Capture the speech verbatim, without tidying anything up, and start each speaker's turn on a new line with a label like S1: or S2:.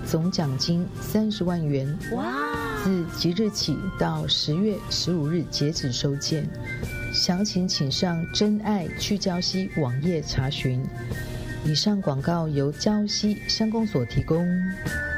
S1: 总奖金三十万元。
S2: 哇！
S1: 自即日起到十月十五日截止收件，详情请上真爱去礁溪网页查询。以上广告由礁溪乡公所提供。